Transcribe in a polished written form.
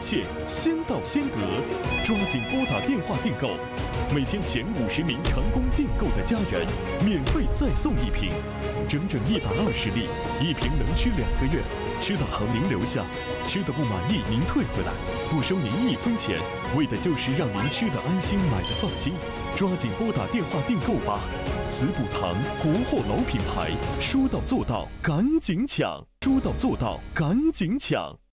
现，先到先得，抓紧拨打电话订购。每天前50名成功订购的家人，免费再送1瓶，整整120粒，1瓶能吃2个月。吃的好您留下，吃的不满意您退回来，不收您1分钱，为的就是让您吃的安心，买的放心。抓紧拨打电话订购吧！慈补堂国货老品牌，说到做到，赶紧抢！说到做到，赶紧抢！